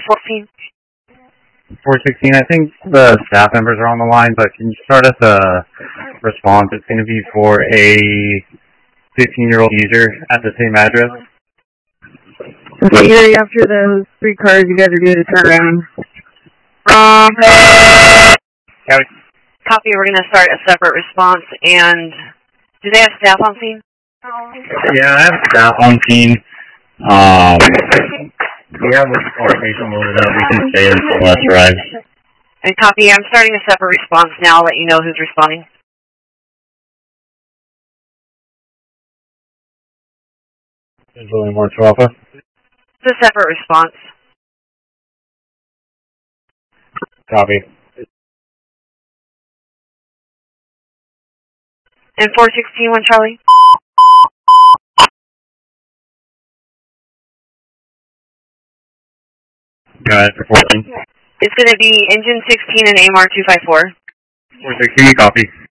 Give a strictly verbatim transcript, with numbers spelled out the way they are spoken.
fourteen. four sixteen, I think the staff members are on the line, but can you start us a response? It's going to be for a fifteen-year-old user at the same address. Okay, Erie, after those three cars, you guys are doing a turnaround. Um, Copy. copy, we're going to start a separate response, and do they have staff on scene? Yeah, I have staff on scene. Um, we have the location loaded up. We can stay until Les arrives. And copy, I'm starting a separate response now. I'll let you know who's responding. There's only more to Alpha. It's a separate response. Copy. And four sixteen, one Charlie? Go ahead for fourteen. It's going to be engine sixteen and A M R two five four. four sixteen, copy.